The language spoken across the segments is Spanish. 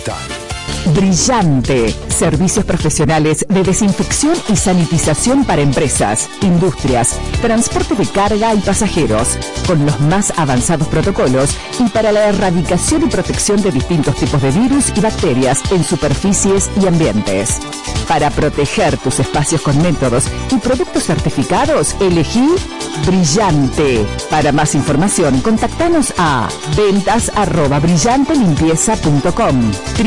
Continental. Brillante. Servicios profesionales de desinfección y sanitización para empresas, industrias, transporte de carga y pasajeros, con los más avanzados protocolos y para la erradicación y protección de distintos tipos de virus y bacterias en superficies y ambientes. Para proteger tus espacios con métodos y productos certificados, elegí Brillante. Para más información, contactanos a ventas@brillantelimpieza.com,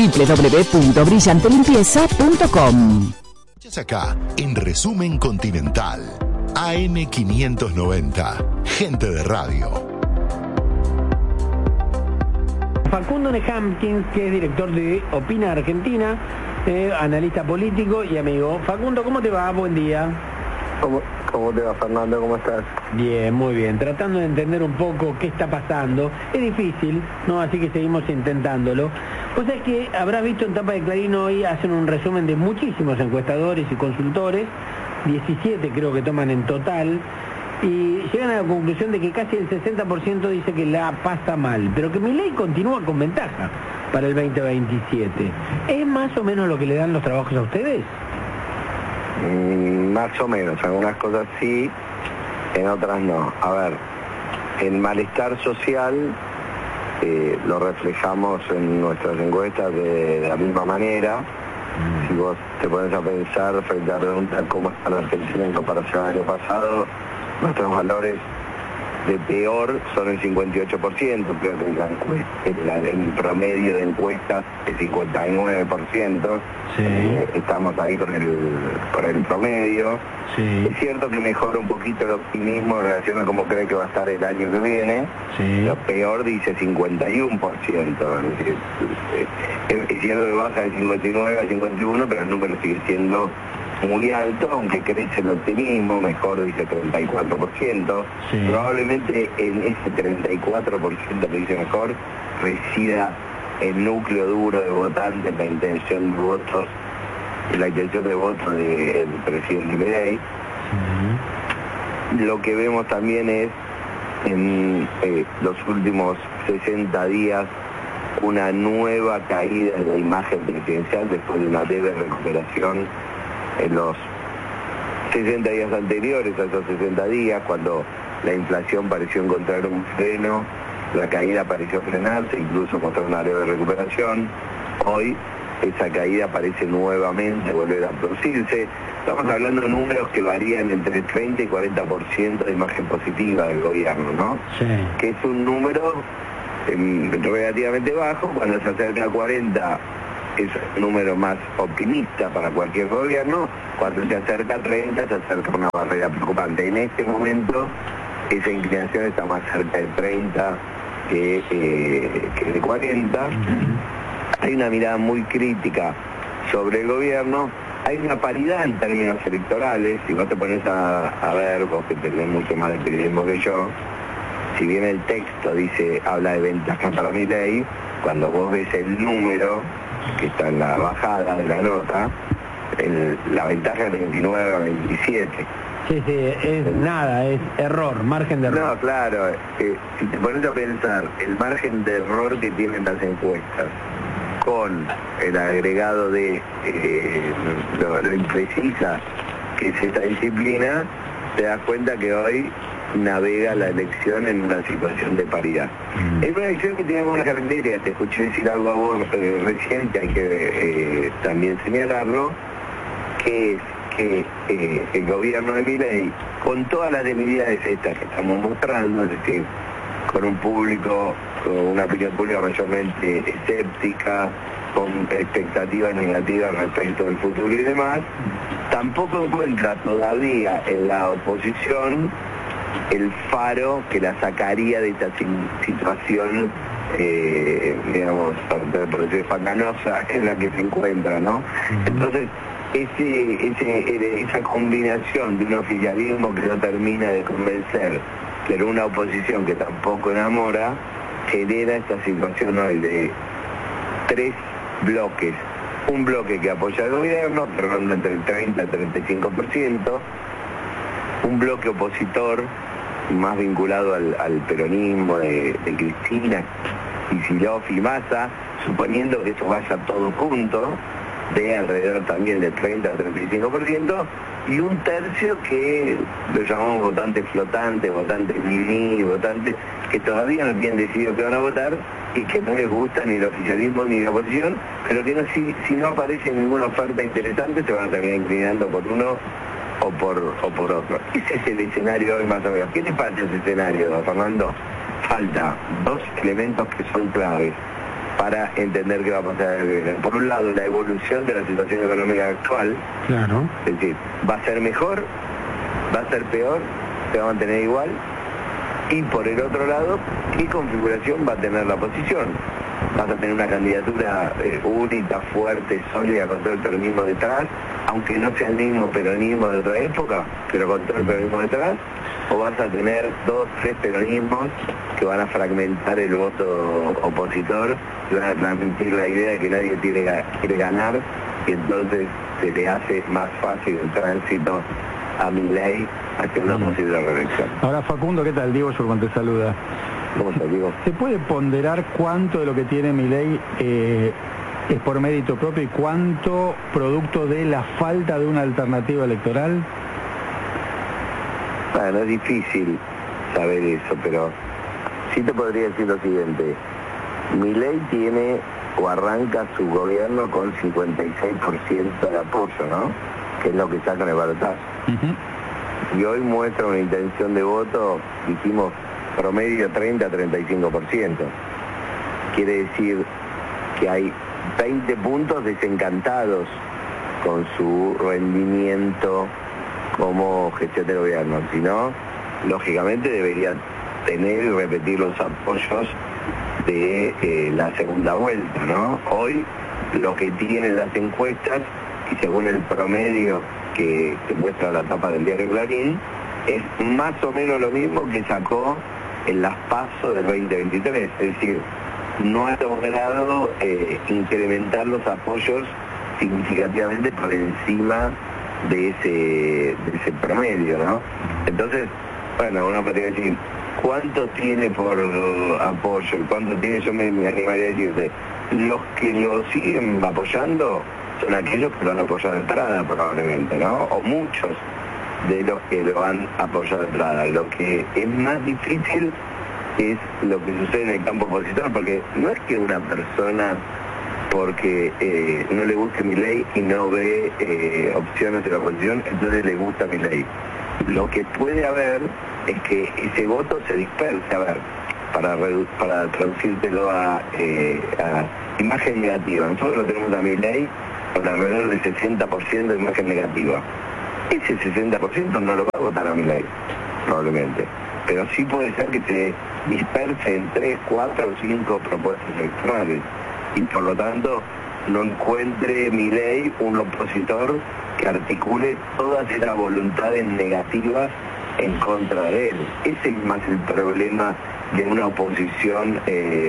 www.brillantelimpieza.com. Escuchas acá, en Resumen Continental, AM590, gente de radio. Facundo Nehamkins, que es director de Opina Argentina, analista político y amigo. Facundo, ¿cómo te va? Buen día. ¿Cómo te va, Fernando? ¿Cómo estás? Bien, muy bien. Tratando de entender un poco qué está pasando. Es difícil, ¿no? Así que seguimos intentándolo. Pues es que habrás visto en Tapa de Clarín hoy, hacen un resumen de muchísimos encuestadores y consultores, 17 creo que toman en total, y llegan a la conclusión de que casi el 60% dice que la pasa mal, pero que Milei continúa con ventaja para el 2027. ¿Es más o menos lo que le dan los trabajos a ustedes? Más o menos, algunas cosas sí, en otras no. A ver, el malestar social lo reflejamos en nuestras encuestas de la misma manera. Si vos te pones a pensar frente a preguntar cómo está la Argentina en comparación al año pasado, nuestros valores de peor son el 58%, creo que el promedio de encuestas es 59%, sí. Estamos ahí con el promedio. Sí. Es cierto que mejora un poquito el optimismo en relación a cómo cree que va a estar el año que viene. Sí. Lo peor dice 51%, es cierto que baja de 59 a 51, pero el número sigue siendo muy alto, aunque crece el optimismo, mejor dice 34%. Sí. Probablemente en ese 34% que dice mejor resida el núcleo duro de votantes, la intención de votos del presidente Milei. Lo que vemos también es en los últimos 60 días una nueva caída en la imagen presidencial después de una leve recuperación en los 60 días anteriores a esos 60 días, cuando la inflación pareció encontrar un freno, la caída pareció frenarse, incluso mostrar una leve recuperación. Hoy esa caída parece nuevamente volver a producirse. Estamos hablando de números que varían entre 30 y 40% de imagen positiva del gobierno, ¿no? Sí. Que es un número relativamente bajo. Cuando se acerca a 40 es un número más optimista para cualquier gobierno. Cuando se acerca a 30 se acerca a una barrera preocupante. En este momento esa inclinación está más cerca de 30 que de 40. Hay una mirada muy crítica sobre el gobierno. Hay una paridad en términos electorales. Si vos te pones a ver, vos que tenés mucho más de periodismo que yo, si bien el texto habla de ventaja para Milei, cuando vos ves el número que está en la bajada de la nota, la ventaja es 29 a 27. Sí, es nada, es error, margen de error. No, claro, si te pones a pensar el margen de error que tienen las encuestas con el agregado de lo imprecisa que es esta disciplina, te das cuenta que hoy navega la elección en una situación de paridad. Es una elección que tiene algunas características. Te escuché decir algo a vos recién, que hay que también señalarlo, que es que el gobierno de Milei, con todas las debilidades estas que estamos mostrando, es decir, con un público, con una opinión pública mayormente escéptica, con expectativas negativas respecto del futuro y demás, tampoco encuentra todavía en la oposición el faro que la sacaría de esta situación, digamos, por decir, panganosa en la que se encuentra, ¿no? Entonces, esa combinación de un oficialismo que no termina de convencer, pero una oposición que tampoco enamora, genera esta situación hoy de tres bloques. Un bloque que apoya al gobierno, que ronda entre el 30 y el 35%, un bloque opositor más vinculado al peronismo de Cristina, Kicillof y Massa, suponiendo que esto vaya todo junto, de alrededor también del 30 al 35%, y un tercio que lo llamamos votantes flotantes, votantes mini, votantes que todavía no tienen decidido que van a votar y que no les gusta ni el oficialismo ni la oposición, pero que no, si no aparece ninguna oferta interesante se van a terminar inclinando por uno o por otro. Ese es el escenario hoy más o menos. ¿Qué te falta ese escenario, Fernando? Falta dos elementos que son claves para entender qué va a pasar. Por un lado, la evolución de la situación económica actual. Claro. Es decir, ¿va a ser mejor? ¿Va a ser peor? ¿Se va a mantener igual? Y por el otro lado, ¿qué configuración va a tener la oposición? ¿Vas a tener una candidatura única, fuerte, sólida, con todo el peronismo detrás, aunque no sea el mismo peronismo de otra época, pero con todo el peronismo detrás? ¿O vas a tener 2, 3 peronismos que van a fragmentar el voto opositor y van a transmitir la idea de que nadie quiere ganar, y entonces se le hace más fácil el tránsito a Milei hacia una posible reelección? Ahora, Facundo, ¿qué tal? Diego Schurman te saluda. ¿Cómo se digo? ¿Se puede ponderar cuánto de lo que tiene Milei es por mérito propio y cuánto producto de la falta de una alternativa electoral? Bueno, es difícil saber eso, pero sí te podría decir lo siguiente. Milei tiene o arranca su gobierno con 56% de apoyo, ¿no? Que es lo que saca en el balotaje. Y hoy muestra una intención de voto, dijimos, promedio 30 a 35%. Quiere decir que hay 20 puntos desencantados con su rendimiento como gestión de gobierno. Si no, lógicamente debería tener y repetir los apoyos de la segunda vuelta, ¿no? Hoy lo que tienen las encuestas, y según el promedio que muestra la tapa del diario Clarín, es más o menos lo mismo que sacó en las PASO del 2023, es decir, no ha logrado incrementar los apoyos significativamente por encima de ese promedio, ¿no? Entonces, bueno, uno podría decir, ¿cuánto tiene por apoyo? ¿Cuánto tiene? Yo me animaría a decirte, los que lo siguen apoyando son aquellos que lo han apoyado de entrada probablemente, ¿no? O muchos de los que lo han apoyado de entrada. Lo que es más difícil es lo que sucede en el campo opositor, porque no es que una persona, porque no le guste Milei y no ve opciones de la oposición, entonces le gusta Milei. Lo que puede haber es que ese voto se disperse, a ver, para traducírtelo a imagen negativa. Nosotros tenemos a Milei con alrededor del 60% de imagen negativa. Ese 60% no lo va a votar a Milei, probablemente. Pero sí puede ser que se disperse en 3, 4 o 5 propuestas electorales. Y por lo tanto no encuentre Milei un opositor que articule todas esas voluntades negativas en contra de él. Ese es más el problema de una oposición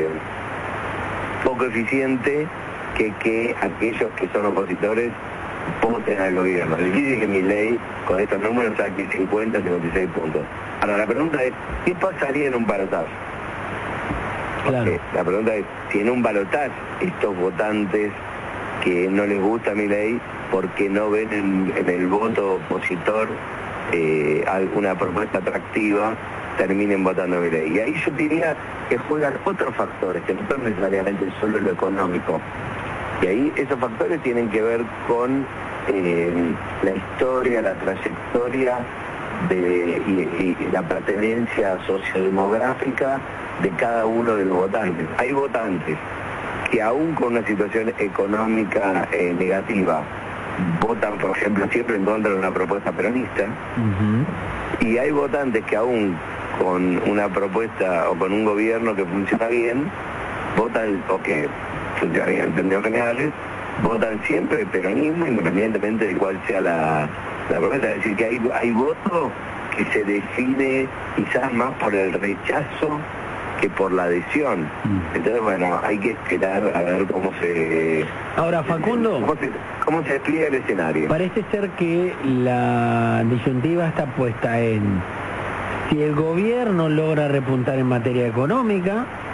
poco eficiente que aquellos que son opositores voten al gobierno. Es difícil que Milei con estos números saque 50, 56 puntos. Ahora la pregunta es, ¿qué pasaría en un balotaje? Claro. La pregunta es, si en un balotaje estos votantes que no les gusta Milei porque no ven en el voto opositor alguna propuesta atractiva, terminen votando a Milei. Y ahí yo diría que juegan otros factores, que no son necesariamente solo lo económico. Y ahí esos factores tienen que ver con la historia, la trayectoria y la pertenencia sociodemográfica de cada uno de los votantes. Hay votantes que aún con una situación económica negativa votan, por ejemplo, siempre en contra de una propuesta peronista, y hay votantes que aún con una propuesta o con un gobierno que funciona bien, votan, o que funciona bien en términos generales, votan siempre el peronismo, independientemente de cuál sea la propuesta. Es decir, que hay voto que se define quizás más por el rechazo que por la adhesión. Entonces, bueno, hay que esperar a ver cómo se... Ahora, Facundo, ¿Cómo se despliega el escenario? parece ser que la disyuntiva está puesta en si el gobierno logra repuntar en materia económica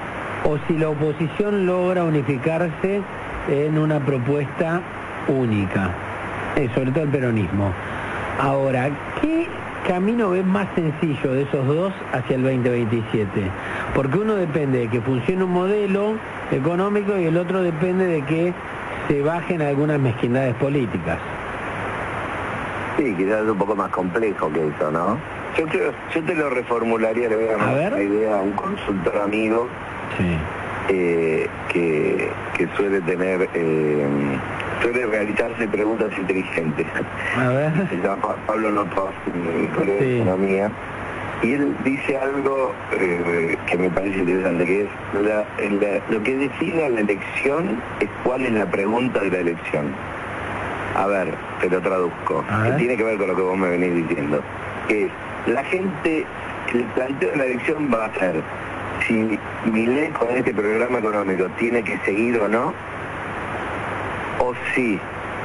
o si la oposición logra unificarse en una propuesta única, sobre todo el peronismo. Ahora, ¿qué camino ves más sencillo de esos dos hacia el 2027? Porque uno depende de que funcione un modelo económico y el otro depende de que se bajen algunas mezquindades políticas. Sí, quizás es un poco más complejo que eso, ¿no? Yo te lo reformularía, le voy a dar una idea a un consultor amigo, sí, que suele tener, suele realizarse preguntas inteligentes. A ver. Se llama Pablo Notos, de Economía, y él dice algo que me parece interesante, que es lo que define a la elección es cuál es la pregunta de la elección. A ver, te lo traduzco, que tiene que ver con lo que vos me venís diciendo, que es, la gente, el planteo de la elección va a ser si Milei con este programa económico tiene que seguir o no, o si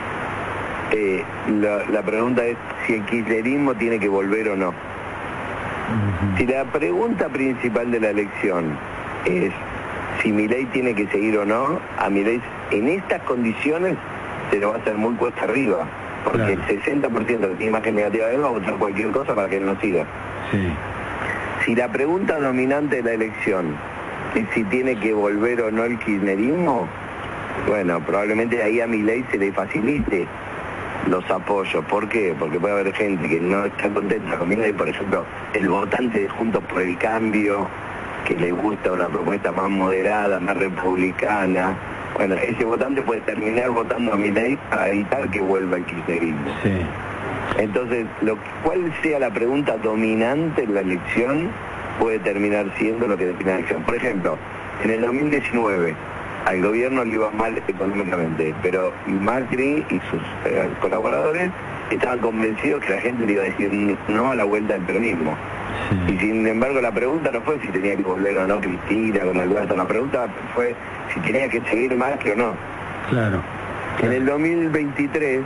la pregunta es si el kirchnerismo tiene que volver o no. Si la pregunta principal de la elección es si Milei tiene que seguir o no, a Milei en estas condiciones se lo va a hacer muy cuesta arriba, porque el 60% que tiene imagen negativa de él va a votar cualquier cosa para que él no siga. Sí. Si la pregunta dominante de la elección es si tiene que volver o no el kirchnerismo, bueno, probablemente ahí a Milei se le facilite los apoyos. ¿Por qué? Porque puede haber gente que no está contenta con Milei, por ejemplo, el votante de Juntos por el Cambio, que le gusta una propuesta más moderada, más republicana. Bueno, ese votante puede terminar votando a Milei para evitar que vuelva el kirchnerismo. Sí. Entonces, cuál sea la pregunta dominante en la elección puede terminar siendo lo que define la elección. Por ejemplo, en el 2019 al gobierno le iba mal económicamente, pero Macri y sus colaboradores estaban convencidos que la gente le iba a decir no a la vuelta del peronismo. Sí. Y sin embargo la pregunta no fue si tenía que volver o no Cristina con Alberto, la pregunta fue si tenía que seguir Macri o no. Claro. En el 2023,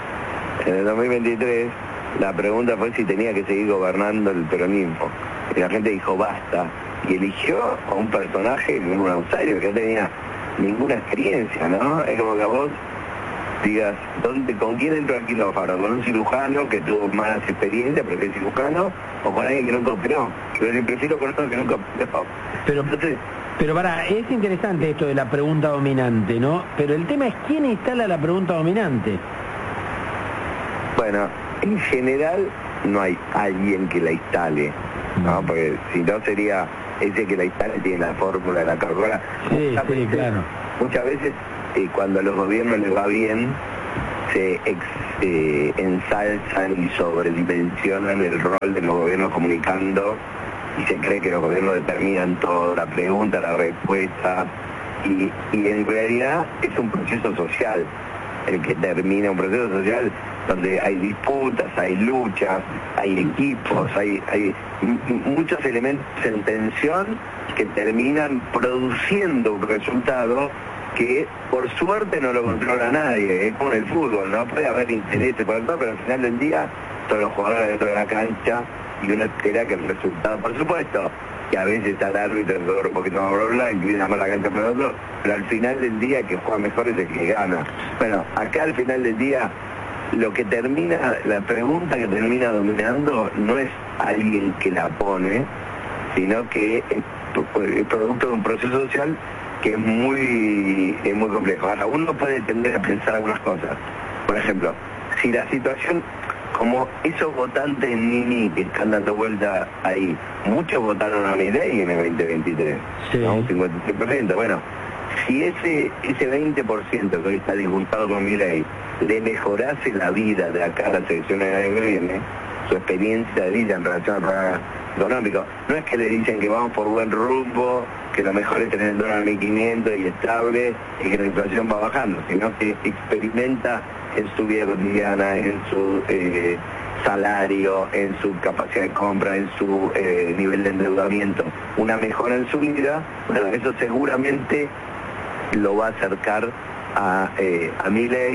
la pregunta fue si tenía que seguir gobernando el peronismo. Y la gente dijo basta, y eligió a un personaje, un outsider que no tenía ninguna experiencia, ¿no? Es como que a vos digas, ¿con quién entro al quirófano? ¿Con un cirujano que tuvo malas experiencias, pero que es cirujano? ¿O con alguien que nunca operó? Yo prefiero con otro que nunca operó. Pero es interesante esto de la pregunta dominante, ¿no? Pero el tema es quién instala la pregunta dominante. Bueno, en general no hay alguien que la instale, ¿no? Porque si no sería ese que la instale tiene la fórmula de la Coca-Cola. Sí, claro. Muchas veces cuando a los gobiernos les va bien, se ensalzan y sobredimensionan el rol de los gobiernos comunicando y se cree que los gobiernos determinan todo, la pregunta, la respuesta, y en realidad es un proceso social el que termina, un proceso social donde hay disputas, hay luchas, hay equipos, hay muchos elementos en tensión que terminan produciendo un resultado que por suerte no lo controla nadie. Es como en el fútbol, no puede haber intereses por el todo, pero al final del día todos los jugadores dentro de la cancha y uno espera que el resultado, por supuesto, que a veces al árbitro un poquito más bla, inclina más la cancha para el otro, pero al final del día el que juega mejor es el que gana. Bueno, acá al final del día lo que termina, la pregunta que termina dominando no es alguien que la pone, sino que es producto de un proceso social que es muy complejo. Ahora, uno puede tender a pensar algunas cosas. Por ejemplo, si la situación, como esos votantes Nini que están dando vuelta ahí, muchos votaron a Milei en el 2023, sí, ¿no? Un 56%. Bueno, si ese 20% que hoy está disgustado con Milei le mejorase la vida de acá a las elecciones del año que viene, su experiencia de vida en relación al programa económico, no es que le dicen que vamos por buen rumbo, que lo mejor es tener el dólar a 1.500 y estable y que la inflación va bajando, sino que experimenta en su vida cotidiana, en su salario, en su capacidad de compra, en su nivel de endeudamiento, una mejora en su vida. Bueno, eso seguramente lo va a acercar a Milei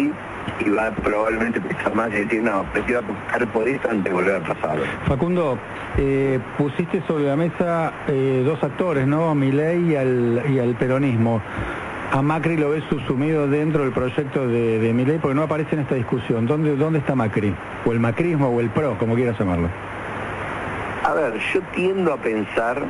y va probablemente pensar más y decir, no, prefiero apostar por esto antes de volver al pasado. Facundo, pusiste sobre la mesa dos actores, ¿no? Milei y al peronismo. A Macri lo ves subsumido dentro del proyecto de Milei porque no aparece en esta discusión. ¿Dónde está Macri? O el macrismo o el PRO, como quieras llamarlo. A ver, yo tiendo a pensar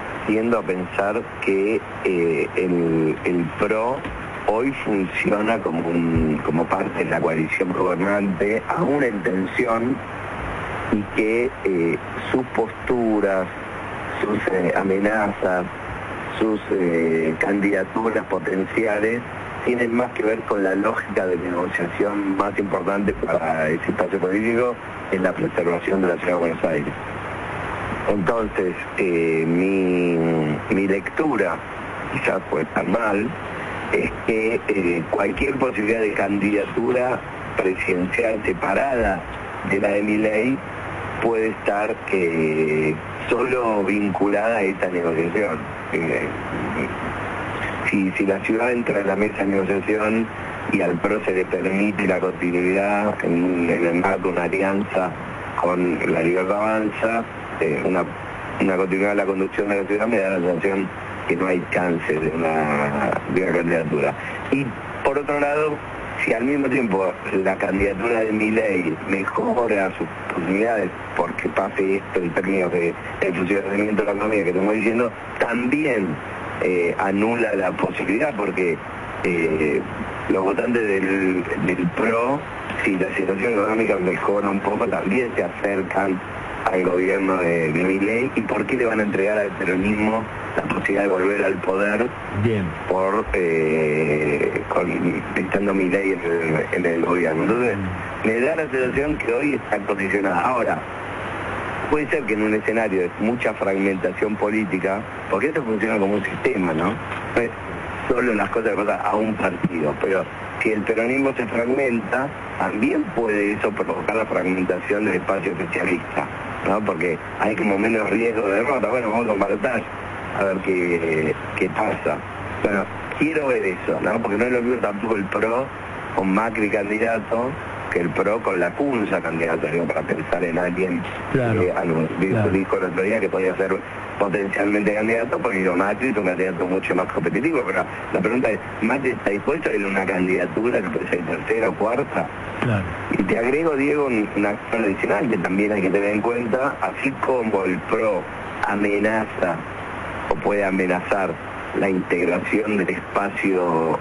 que el PRO hoy funciona como parte de la coalición gobernante, aún en tensión, y que sus posturas, sus amenazas, sus candidaturas potenciales tienen más que ver con la lógica de negociación más importante para ese espacio político, en la preservación de la Ciudad de Buenos Aires. Entonces, mi lectura, quizás puede estar mal, es que cualquier posibilidad de candidatura presidencial separada de la de Milei puede estar solo vinculada a esta negociación. Si la ciudad entra en la mesa de negociación y al PRO se le permite la continuidad en el marco de una alianza con La Libertad Avanza, una continuidad de la conducción de la ciudad, me da la sensación que no hay chance de una candidatura. Y por otro lado, si al mismo tiempo la candidatura de Milei mejora sus posibilidades porque pase esto en términos de funcionamiento de la economía que estamos diciendo, también anula la posibilidad porque los votantes del PRO, si la situación económica mejora un poco, también se acercan al gobierno de Milei. ¿Y por qué le van a entregar al peronismo la posibilidad de volver al poder? Bien. Por estando Milei en el gobierno. Entonces, me da la sensación que hoy está posicionada. Ahora, puede ser que en un escenario de mucha fragmentación política, porque esto funciona como un sistema, ¿no? No es solo las cosas que pasan a un partido, pero si el peronismo se fragmenta, también puede eso provocar la fragmentación del espacio socialista, ¿no? Porque hay como menos riesgo de derrota. Bueno, vamos a balotaje a ver qué pasa. Bueno, quiero ver eso, ¿no? Porque no es lo mismo tampoco el PRO con Macri candidato que el PRO con la Cunza candidato, digo, para pensar en alguien que dijo el otro día que podía ser potencialmente candidato, porque Macri es un candidato mucho más competitivo, pero la pregunta es, ¿Macri está dispuesto a ir a una candidatura que puede ser tercera o cuarta? Claro. Y te agrego, Diego, una acción adicional que también hay que tener en cuenta, así como el PRO amenaza o puede amenazar la integración del espacio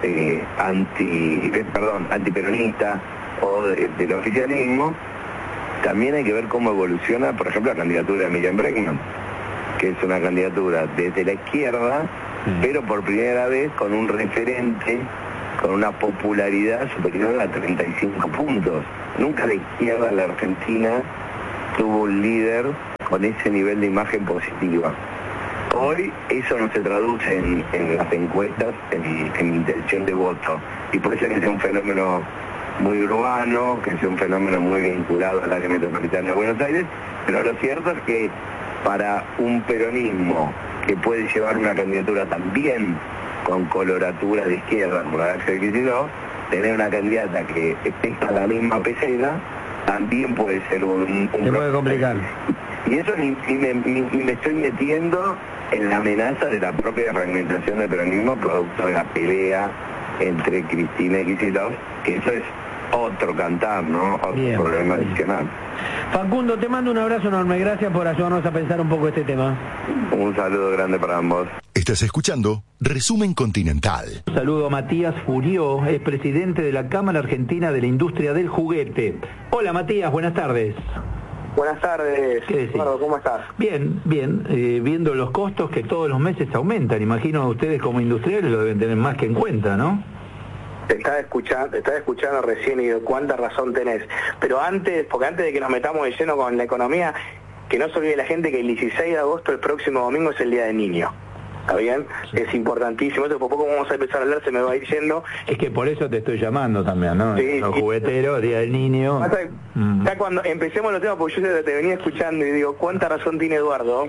antiperonista o del oficialismo, también hay que ver cómo evoluciona, por ejemplo, la candidatura de Miriam Bregman, que es una candidatura desde la izquierda, pero por primera vez con un referente, con una popularidad superior a 35 puntos. Nunca la izquierda en la Argentina tuvo un líder con ese nivel de imagen positiva. Hoy eso no se traduce en las encuestas, en intención de voto, y puede ser que sea un fenómeno muy urbano, que sea un fenómeno muy vinculado al área metropolitana de Buenos Aires, pero lo cierto es que para un peronismo que puede llevar una candidatura también con coloratura de izquierda, como la de Kicillof, tener una candidata que esté a la misma pecera, también puede ser un puede complicar. Y eso ni me estoy metiendo en la amenaza de la propia fragmentación del peronismo producto de la pelea entre Cristina y Kicillof, que eso es otro cantar, ¿no? Otro problema adicional. Facundo, te mando un abrazo enorme. Gracias por ayudarnos a pensar un poco este tema. Un saludo grande para ambos. Estás escuchando Resumen Continental. Un saludo a Matías Furió, es presidente de la Cámara Argentina de la Industria del Juguete. Hola Matías, buenas tardes. Buenas tardes, Eduardo, ¿cómo estás? Bien, viendo los costos que todos los meses aumentan, imagino ustedes como industriales lo deben tener más que en cuenta, ¿no? Te estaba escuchando recién y cuánta razón tenés. Pero antes de que nos metamos de lleno con la economía, que no se olvide la gente que el 16 de agosto, el próximo domingo, es el Día del Niño. ¿Está bien? Sí. Es importantísimo. Eso, por poco vamos a empezar a hablar, se me va a ir yendo. Es que por eso te estoy llamando también, ¿no? Sí, los jugueteros, Día del Niño. Ya cuando empecemos los temas, porque yo te venía escuchando y digo, cuánta razón tiene Eduardo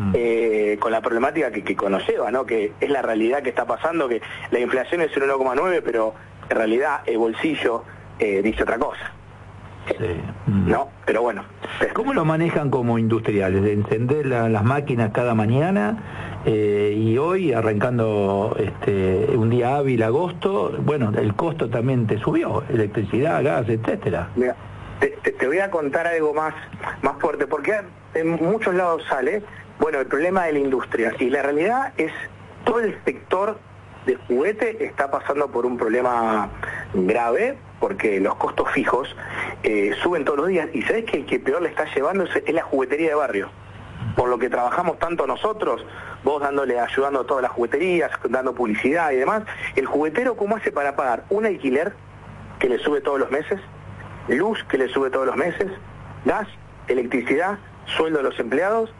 con la problemática que conlleva, ¿no? Que es la realidad que está pasando, que la inflación es el 1,9, pero en realidad el bolsillo dice otra cosa. Sí. ¿No? Pero bueno. ¿Cómo lo manejan como industriales? De encender las máquinas cada mañana y hoy, arrancando un día hábil, agosto, bueno, el costo también te subió, electricidad, gas, etcétera. Mira, te voy a contar algo más fuerte, porque en muchos lados sale, bueno, el problema de la industria, y la realidad es todo el sector de juguete está pasando por un problema grave, porque los costos fijos suben todos los días, y ¿sabés que el que peor le está llevando es la juguetería de barrio? Por lo que trabajamos tanto nosotros, vos ayudando a todas las jugueterías, dando publicidad y demás, el juguetero, ¿cómo hace para pagar un alquiler que le sube todos los meses? Luz que le sube todos los meses, gas, electricidad, sueldo de los empleados,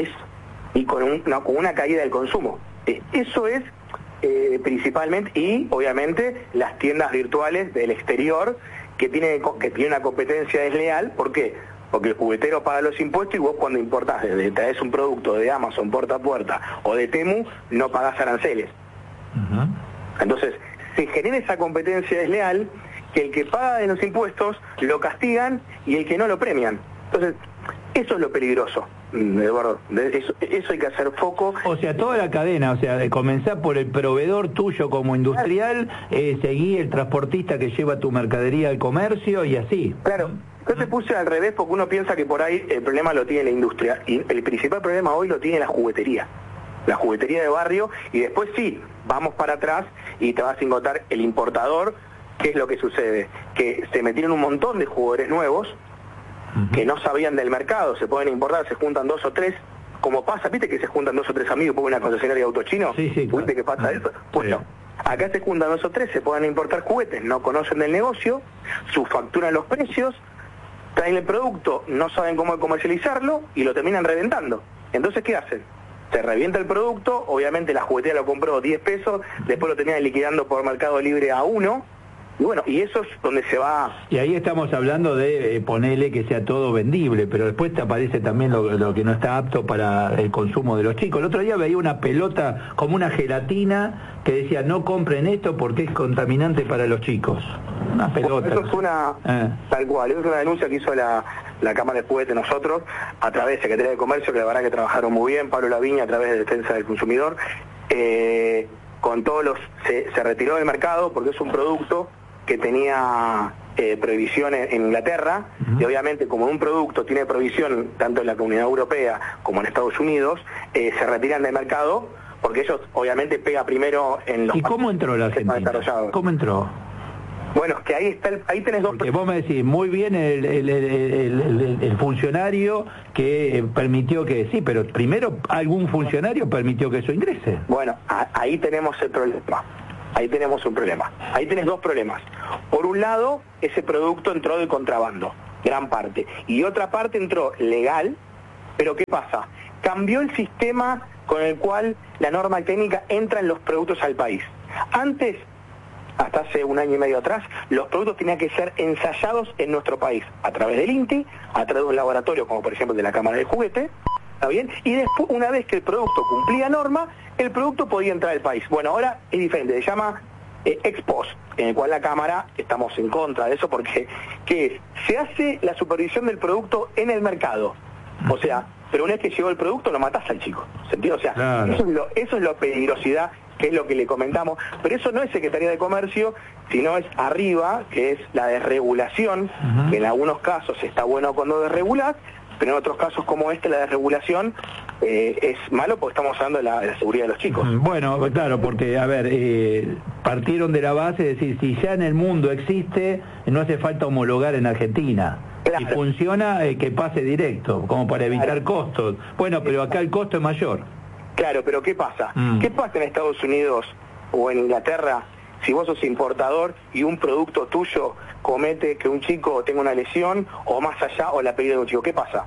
y con una caída del consumo. Eso es principalmente, y obviamente las tiendas virtuales del exterior que tiene una competencia desleal. ¿Por qué? Porque el juguetero paga los impuestos y vos cuando importás, traes un producto de Amazon puerta a puerta o de Temu, no pagás aranceles. Entonces, se genera esa competencia desleal que el que paga de los impuestos lo castigan y el que no lo premian. Entonces, eso es lo peligroso, Eduardo. Eso hay que hacer foco. O sea, toda la cadena, o sea, de comenzar por el proveedor tuyo como industrial, seguir el transportista que lleva tu mercadería al comercio y así. Claro, yo te puse al revés porque uno piensa que por ahí el problema lo tiene la industria, y el principal problema hoy lo tiene la juguetería de barrio, y después sí, vamos para atrás y te vas a encontrar el importador. ¿Qué es lo que sucede? Que se metieron un montón de jugadores nuevos que no sabían del mercado, se pueden importar, se juntan 2 o 3, como pasa, ¿viste que se juntan 2 o 3 amigos por una concesionaria de auto chino? Sí, ¿Viste claro. que pasa eso? Bueno, Sí. Acá se juntan 2 o 3, se pueden importar juguetes, no conocen del negocio, subfacturan los precios, traen el producto, no saben cómo comercializarlo y lo terminan reventando. Entonces, ¿qué hacen? Se revienta el producto, obviamente la juguetería lo compró 10 pesos, después lo terminan liquidando por Mercado Libre a 1, y bueno, y eso es donde se va. Y ahí estamos hablando de ponerle que sea todo vendible, pero después te aparece también lo que no está apto para el consumo de los chicos. El otro día veía una pelota como una gelatina que decía no compren esto porque es contaminante para los chicos. Una pelota. Eso es tal cual, es una denuncia que hizo la Cámara de Juguete nosotros, a través de Secretaría de Comercio, que la verdad que trabajaron muy bien, Pablo Laviña a través de Defensa del Consumidor, con todos se retiró del mercado porque es un producto que tenía prohibición en Inglaterra, y obviamente como un producto tiene prohibición tanto en la Comunidad Europea como en Estados Unidos, se retiran del mercado porque ellos obviamente pega primero en los... ¿Y cómo entró la Argentina? ¿Cómo entró? Bueno, es que ahí tenés dos... Porque vos me decís, muy bien el funcionario que permitió que... Sí, pero primero algún funcionario permitió que eso ingrese. Bueno, ahí tenemos el problema. Ahí tenemos un problema. Ahí tenés dos problemas. Por un lado, ese producto entró de contrabando, gran parte. Y otra parte entró legal, pero ¿qué pasa? Cambió el sistema con el cual la norma técnica entra en los productos al país. Antes, hasta hace 1 año y medio atrás, los productos tenían que ser ensayados en nuestro país, a través del INTI, a través de un laboratorio como por ejemplo de la Cámara de Juguete, ¿está bien? Y después, una vez que el producto cumplía norma, el producto podía entrar al país. Bueno, ahora es diferente, se llama ex post, en el cual la Cámara estamos en contra de eso porque, ¿qué es? Se hace la supervisión del producto en el mercado. O sea, pero una vez que llegó el producto, lo matás al chico. ¿Se entiende? O sea, claro. Eso es lo peligrosidad, que es lo que le comentamos. Pero eso no es Secretaría de Comercio, sino es arriba, que es la desregulación, que en algunos casos está bueno cuando desregulás, pero en otros casos como la desregulación es malo porque estamos hablando de la seguridad de los chicos. Bueno, claro, porque, a ver, partieron de la base de decir, si ya en el mundo existe, no hace falta homologar en Argentina. Claro. Si funciona, que pase directo, como para evitar costos. Bueno, pero acá el costo es mayor. Claro, pero ¿qué pasa? ¿Qué pasa en Estados Unidos o en Inglaterra si vos sos importador y un producto tuyo comete que un chico tenga una lesión o más allá o la pérdida de un chico? ¿Qué pasa?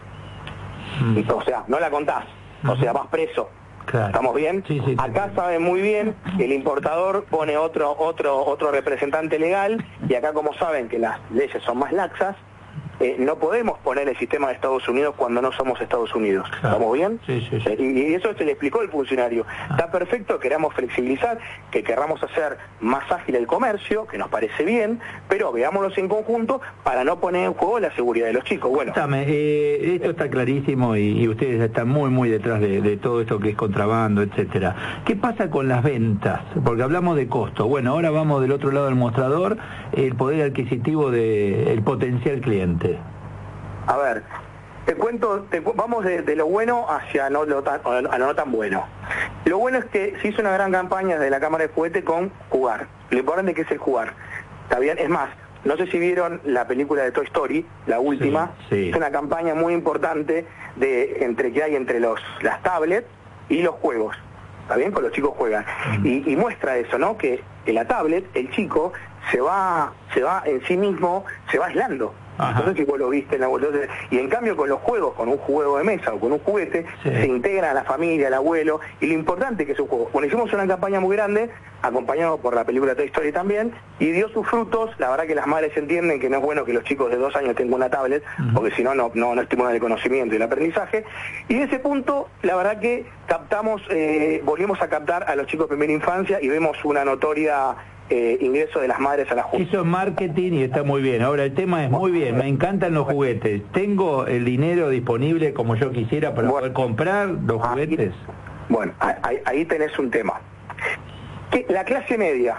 O sea, no la contás, o sea, vas preso. Claro. ¿Estamos bien? Sí, acá saben muy bien que el importador pone otro representante legal, y acá como saben que las leyes son más laxas, no podemos poner el sistema de Estados Unidos cuando no somos Estados Unidos. Claro. ¿Estamos bien? Sí. Y eso se le explicó al funcionario. Está perfecto, queramos flexibilizar, que querramos hacer más ágil el comercio, que nos parece bien, pero veámoslos en conjunto para no poner en juego la seguridad de los chicos. Bueno, esto está clarísimo y ustedes están muy detrás de todo esto que es contrabando, etcétera. ¿Qué pasa con las ventas? Porque hablamos de costo. Bueno, ahora vamos del otro lado del mostrador, el poder adquisitivo del potencial cliente. a ver, vamos de lo bueno hacia a lo no tan bueno. Lo bueno es que se hizo una gran campaña desde la Cámara de Juguete con jugar. Lo importante que es el jugar. ¿Está bien? Es más, no sé si vieron la película de Toy Story, la última. Sí. Es una campaña muy importante que hay entre las tablets y los juegos. ¿Está bien? Con los chicos juegan. Y muestra eso, ¿no? Que en la tablet el chico se va en sí mismo, se va aislando. Ajá. Entonces, si vos lo viste en la entonces, y en cambio con los juegos, con un juego de mesa o con un juguete, sí, se integra a la familia, al abuelo, y lo importante que es un juego. Bueno, hicimos una campaña muy grande, acompañado por la película Toy Story también, y dio sus frutos. La verdad que las madres entienden que no es bueno que los chicos de 2 años tengan una tablet, porque si no estimulan el conocimiento y el aprendizaje. Y en ese punto, la verdad que volvimos a captar a los chicos de primera infancia y vemos una notoria ingreso de las madres a la juguete. Eso es marketing y está muy bien. Ahora el tema es muy bien, me encantan los juguetes. ¿Tengo el dinero disponible como yo quisiera para poder comprar los juguetes? Bueno, ahí tenés un tema. Que la clase media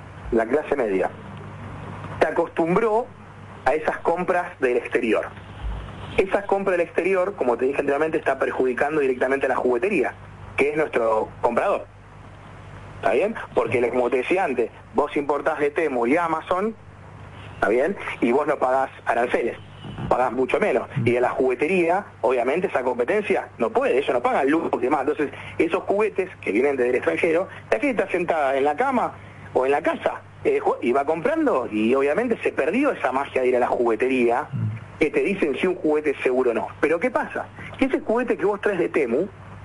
se acostumbró a esas compras del exterior. Esas compras del exterior, como te dije anteriormente, está perjudicando directamente a la juguetería, que es nuestro comprador. ¿Está bien? Porque, como te decía antes, vos importás de Temu y Amazon, ¿está bien? Y vos no pagás aranceles, pagás mucho menos. Y de la juguetería, obviamente, esa competencia no puede, ellos no pagan luz y demás. Entonces, esos juguetes que vienen desde el extranjero, la gente está sentada en la cama o en la casa y va comprando, y obviamente se perdió esa magia de ir a la juguetería, que te dicen si un juguete es seguro o no. Pero ¿qué pasa? Que ese juguete que vos traes de Temu,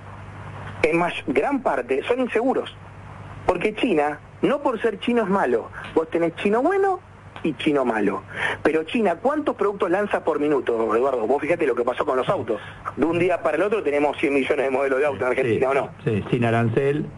en gran parte, son inseguros. Porque China, no por ser chino es malo, vos tenés chino bueno y chino malo. Pero China, ¿cuántos productos lanza por minuto, Eduardo? Vos fíjate lo que pasó con los autos. De un día para el otro tenemos 100 millones de modelos de autos en Argentina, ¿o no? Sí, sin arancel.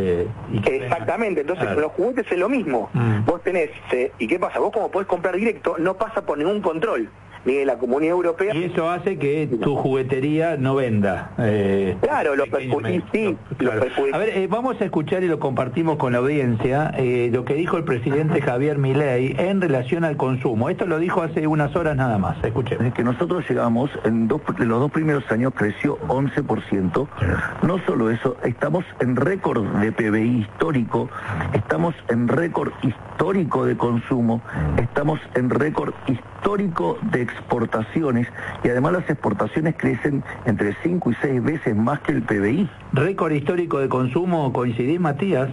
Exactamente, entonces claro, con los juguetes es lo mismo. Vos tenés, ¿y qué pasa? Vos como podés comprar directo, no pasa por ningún control, ni de la Comunidad Europea. Y eso hace que tu juguetería no venda. Claro, lo perjudica. Sí, claro. A ver, vamos a escuchar y lo compartimos con la audiencia, lo que dijo el presidente Javier Milei en relación al consumo. Esto lo dijo hace unas horas nada más. Escuchemos. Es que nosotros llegamos, en los 2 primeros años creció 11%. No solo eso, estamos en récord de PBI histórico, estamos en récord histórico de consumo, estamos en récord histórico de exportaciones, y además las exportaciones crecen entre 5 y 6 veces más que el PBI. Récord histórico de consumo, ¿coincidís, Matías?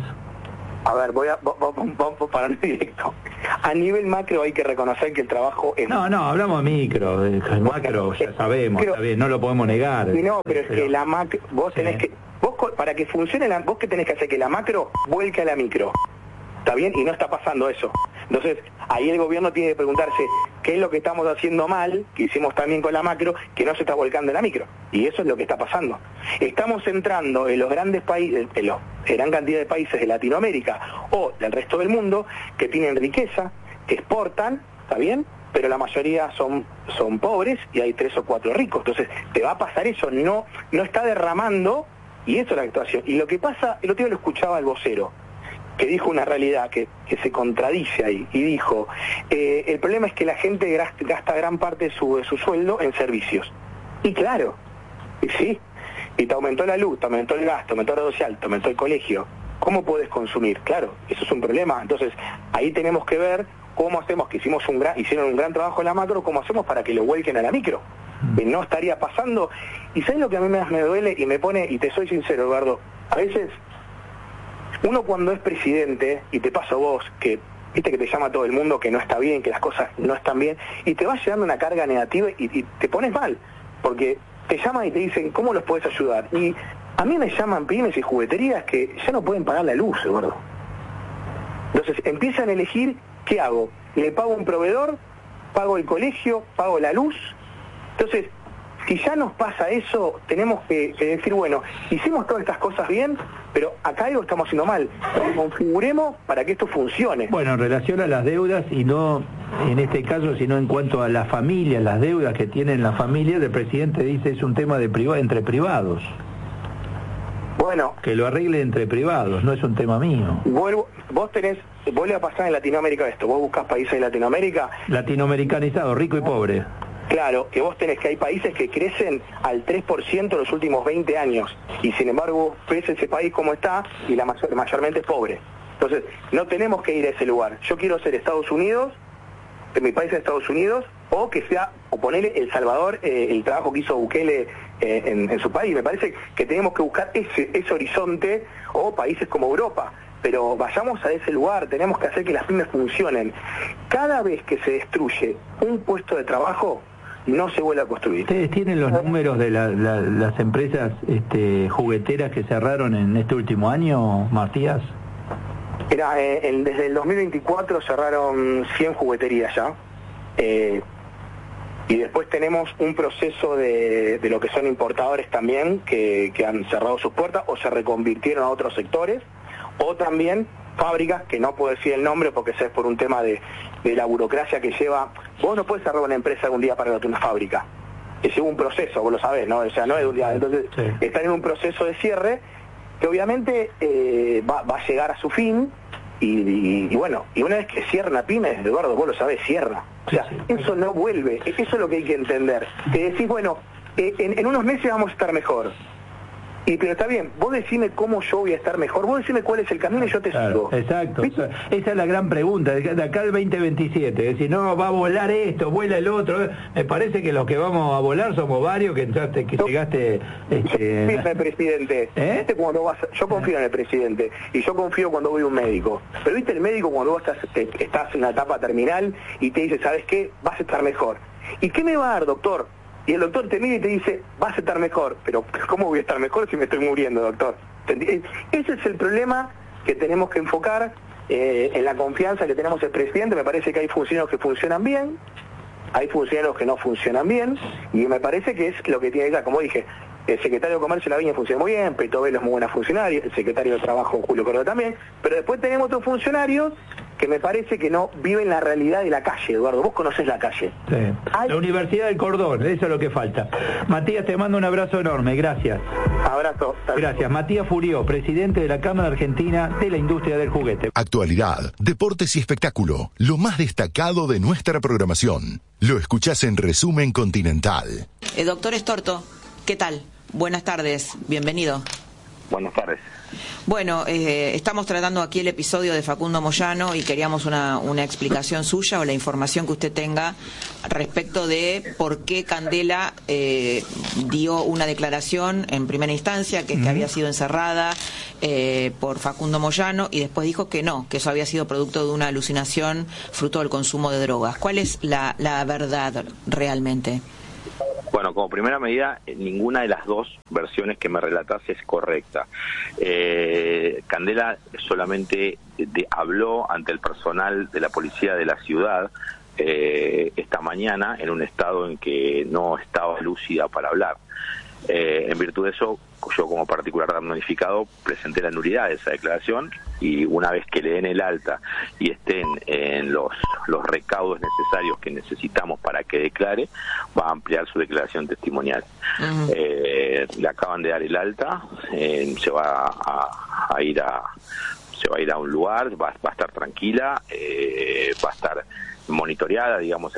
A ver, vamos para el directo. A nivel macro hay que reconocer que el trabajo es... No, hablamos de micro, macro ya sabemos, está bien, no lo podemos negar. Sí, no, pero es que la macro, vos tenés que... para que funcione vos que tenés que hacer que la macro vuelque a la micro. ¿Está bien? Y no está pasando eso. Entonces, ahí el gobierno tiene que preguntarse qué es lo que estamos haciendo mal, que hicimos también con la macro, que no se está volcando en la micro. Y eso es lo que está pasando. Estamos entrando en los grandes países, en gran cantidad de países de Latinoamérica o del resto del mundo, que tienen riqueza, que exportan, ¿está bien? Pero la mayoría son pobres y hay 3 o 4 ricos. Entonces, te va a pasar eso, no está derramando, y eso es la actuación. Y lo que pasa, el otro día lo escuchaba el vocero, que dijo una realidad que se contradice ahí, y dijo, el problema es que la gente gasta gran parte de su sueldo en servicios. Y claro, y sí, y te aumentó la luz, te aumentó el gasto, te aumentó la social, te aumentó el colegio. ¿Cómo puedes consumir? Claro, eso es un problema. Entonces, ahí tenemos que ver cómo hacemos, que hicieron un gran trabajo en la macro, cómo hacemos para que lo vuelquen a la micro. Que no estaría pasando. Y ¿sabes lo que a mí me duele y me pone, y te soy sincero, Eduardo? A veces... uno cuando es presidente, y te pasa a vos, que viste que te llama todo el mundo que no está bien, que las cosas no están bien, y te va llevando una carga negativa y te pones mal, porque te llaman y te dicen, ¿cómo los podés ayudar? Y a mí me llaman pymes y jugueterías que ya no pueden pagar la luz, gordo. Entonces empiezan a elegir, ¿qué hago? ¿Le pago a un proveedor pago el colegio, pago la luz. Entonces, si ya nos pasa eso, tenemos que decir, bueno, hicimos todas estas cosas bien, pero acá algo estamos haciendo mal. Configuremos para que esto funcione. Bueno, en relación a las deudas, y no en este caso, sino en cuanto a las familias, las deudas que tienen las familias, el presidente dice es un tema de entre privados. Bueno, que lo arregle entre privados, no es un tema mío. Vuelve a pasar en Latinoamérica esto. Vos buscás países en Latinoamérica. Latinoamericanizado, rico y pobre. Claro, que vos tenés que hay países que crecen al 3% en los últimos 20 años y sin embargo ves ese país como está y mayormente es pobre. Entonces, no tenemos que ir a ese lugar. Yo quiero ser Estados Unidos, que mi país es Estados Unidos, o que sea, o ponerle El Salvador, el trabajo que hizo Bukele en su país. Me parece que tenemos que buscar ese horizonte, o países como Europa. Pero vayamos a ese lugar, tenemos que hacer que las pymes funcionen. Cada vez que se destruye un puesto de trabajo, no se vuelve a construir. ¿Ustedes tienen los números de las empresas jugueteras que cerraron en este último año, Matías? Desde el 2024 cerraron 100 jugueterías ya. Y después tenemos un proceso de lo que son importadores también, que han cerrado sus puertas o se reconvirtieron a otros sectores, o también fábricas, que no puedo decir el nombre porque es por un tema de la burocracia que lleva. Vos no puedes cerrar una empresa de un día para otra, una fábrica. Es un proceso, vos lo sabés, ¿no? O sea, no es de un día. Entonces, sí, están en un proceso de cierre que obviamente va a llegar a su fin y bueno, y una vez que cierra una pyme, Eduardo, vos lo sabés, cierra. O sea, eso no vuelve, eso es lo que hay que entender. Que decís, bueno, en unos meses vamos a estar mejor. Pero está bien, vos decime cómo yo voy a estar mejor, vos decime cuál es el camino y yo te sigo. Exacto, esa es la gran pregunta, de acá al 2027, es decir, no, va a volar esto, vuela el otro, me parece que los que vamos a volar somos varios que llegaste... el presidente, yo confío en el presidente, y yo confío cuando voy a un médico, pero viste el médico cuando vos estás en una etapa terminal y te dice, ¿sabes qué? Vas a estar mejor. ¿Y qué me va a dar, doctor? Y el doctor te mira y te dice, vas a estar mejor. Pero ¿cómo voy a estar mejor si me estoy muriendo, doctor? Ese es el problema que tenemos que enfocar en la confianza que tenemos el presidente. Me parece que hay funcionarios que funcionan bien, hay funcionarios que no funcionan bien, y me parece que es lo que tiene que dar. Como dije, el secretario de Comercio Laviña funciona muy bien, Peto Velo es muy buena funcionaria, el secretario de Trabajo Julio Córdoba también, pero después tenemos otros funcionarios que me parece que no viven la realidad de la calle, Eduardo. Vos conocés la calle. Sí. La Universidad del Cordón, eso es lo que falta. Matías, te mando un abrazo enorme, gracias. Abrazo. Gracias. Matías Furió, presidente de la Cámara Argentina de la Industria del Juguete. Actualidad, deportes y espectáculo, lo más destacado de nuestra programación. Lo escuchás en Resumen Continental. Doctor Estorto, ¿qué tal? Buenas tardes, bienvenido. Buenas tardes. Bueno, estamos tratando aquí el episodio de Facundo Moyano y queríamos una explicación suya o la información que usted tenga respecto de por qué Candela dio una declaración en primera instancia que había sido encerrada por Facundo Moyano y después dijo que no, que eso había sido producto de una alucinación fruto del consumo de drogas. ¿Cuál es la verdad realmente? Bueno, como primera medida, ninguna de las dos versiones que me relatás es correcta. Candela solamente habló ante el personal de la policía de la ciudad esta mañana en un estado en que no estaba lúcida para hablar. En virtud de eso, yo como particular damnificado presenté la nulidad de esa declaración y una vez que le den el alta y estén en los recaudos necesarios que necesitamos para que declare, va a ampliar su declaración testimonial. Le acaban de dar el alta, se va a ir a un lugar, va a estar tranquila, va a estar monitoreada, digamos,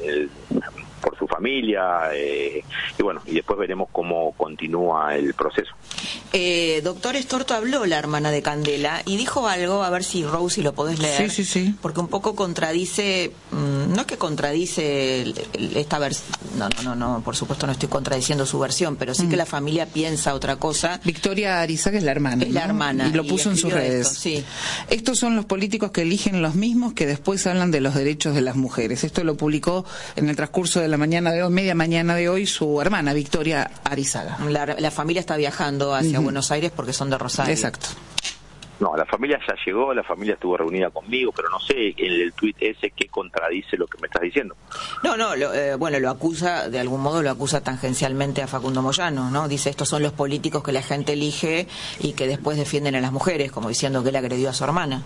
por su familia, y bueno, y después veremos cómo continúa el proceso. Doctor Estorto, habló la hermana de Candela y dijo algo, a ver si Rosy lo podés leer. Sí. Porque un poco contradice, no es que contradice esta versión, no, por supuesto no estoy contradiciendo su versión, pero sí que la familia piensa otra cosa. Victoria Arizaga es la hermana. Es la hermana. Y lo puso en sus redes. Sí. Estos son los políticos que eligen los mismos que después hablan de los derechos de las mujeres. Esto lo publicó en el transcurso de la mañana de hoy, media mañana de hoy, su hermana, Victoria Arizaga. La familia está viajando hacia Buenos Aires porque son de Rosario. Exacto. No, la familia ya llegó, la familia estuvo reunida conmigo, pero no sé en el tuit ese qué contradice lo que me estás diciendo. No, lo acusa, de algún modo lo acusa tangencialmente a Facundo Moyano, ¿no? Dice, estos son los políticos que la gente elige y que después defienden a las mujeres, como diciendo que él agredió a su hermana.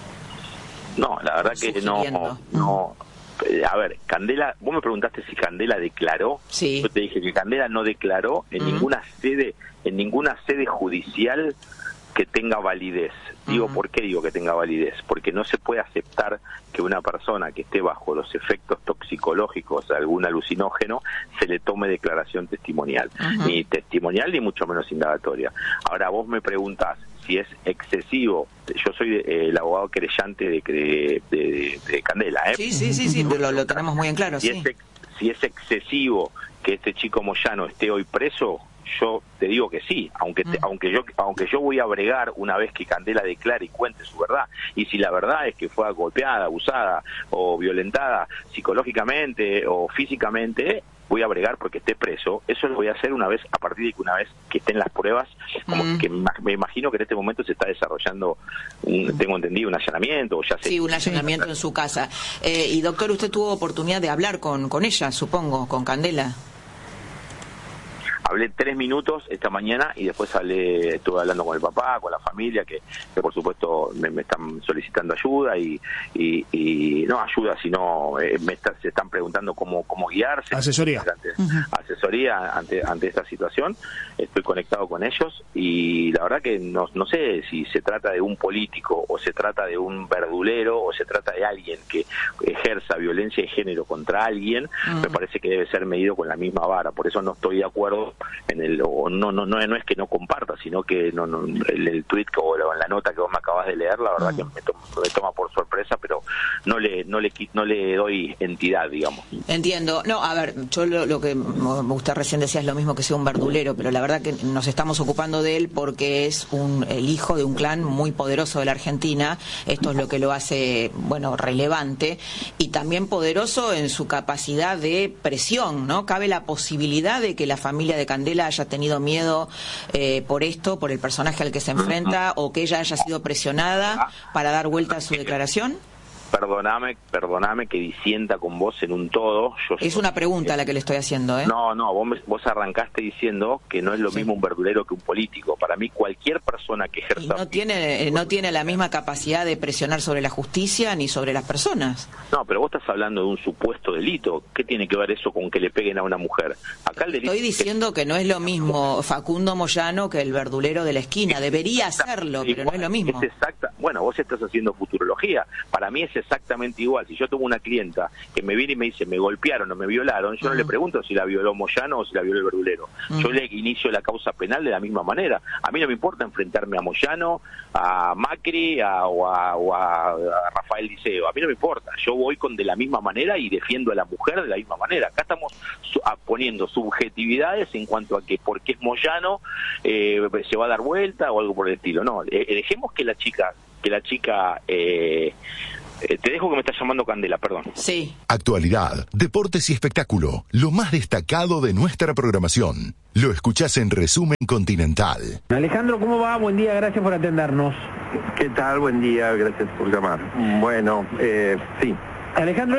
No, la verdad que no. A ver, Candela, vos me preguntaste si Candela declaró. Sí. Yo te dije que Candela no declaró en ninguna sede judicial que tenga validez. Digo, ¿por qué digo que tenga validez? Porque no se puede aceptar que una persona que esté bajo los efectos toxicológicos de algún alucinógeno se le tome declaración testimonial, ni testimonial ni mucho menos indagatoria. Ahora vos me preguntás si es excesivo. Yo soy el abogado querellante de Candela, ¿eh? Sí, lo tenemos muy en claro. Si es excesivo que este chico Moyano esté hoy preso, yo te digo que sí, aunque yo voy a bregar una vez que Candela declare y cuente su verdad. Y si la verdad es que fue golpeada, abusada o violentada psicológicamente o físicamente, voy a bregar porque esté preso. Eso lo voy a hacer una vez que estén las pruebas, como que me imagino que en este momento se está desarrollando, tengo entendido, un allanamiento, o ya sé. Sí, un allanamiento en su casa. Y doctor, usted tuvo oportunidad de hablar con ella, supongo, con Candela. Hablé 3 minutos esta mañana y después estuve hablando con el papá, con la familia, que por supuesto me están solicitando ayuda y no ayuda, sino se están preguntando cómo guiarse. Asesoría. Asesoría ante esta situación. Estoy conectado con ellos y la verdad que no sé si se trata de un político o se trata de un verdulero o se trata de alguien que ejerza violencia de género contra alguien. Me parece que debe ser medido con la misma vara. Por eso no estoy de acuerdo no es que no comparta, sino que el tuit o la nota que vos me acabas de leer, la verdad que me toma por sorpresa, pero no le doy entidad, digamos. Entiendo. No, a ver, yo lo que usted recién decía es lo mismo que sea un verdulero, pero la verdad que nos estamos ocupando de él porque es el hijo de un clan muy poderoso de la Argentina. Esto es lo que lo hace, relevante y también poderoso en su capacidad de presión, ¿no? Cabe la posibilidad de que la familia de Candela haya tenido miedo por el personaje al que se enfrenta, o que ella haya sido presionada para dar vuelta a su declaración. Perdóname que disienta con vos en un todo. Es una pregunta la que le estoy haciendo, ¿eh? No, vos arrancaste diciendo que no es lo mismo un verdulero que un político. Para mí cualquier persona que ejerza... Y no tiene la misma capacidad de presionar sobre la justicia ni sobre las personas. No, pero vos estás hablando de un supuesto delito. ¿Qué tiene que ver eso con que le peguen a una mujer? Acá el delito... Estoy diciendo que no es lo mismo Facundo Moyano que el verdulero de la esquina. Debería hacerlo, pero no es lo mismo. Vos estás haciendo futurología. Para mí es exactamente igual. Si yo tengo una clienta que me viene y me dice me golpearon o me violaron, yo no le pregunto si la violó Moyano o si la violó el verdulero. Yo le inicio la causa penal de la misma manera. A mí no me importa enfrentarme a Moyano, a Macri o a Rafael Liceo. A mí no me importa. Yo voy de la misma manera y defiendo a la mujer de la misma manera. Acá estamos poniendo subjetividades en cuanto a que porque es Moyano se va a dar vuelta o algo por el estilo. No, dejemos que la chica te dejo que me está llamando Candela, perdón. Sí. Actualidad, deportes y espectáculo, lo más destacado de nuestra programación. Lo escuchás en Resumen Continental. Alejandro, ¿cómo va? Buen día, gracias por atendernos. ¿Qué tal? Buen día, gracias por llamar. Bueno, sí. Alejandro,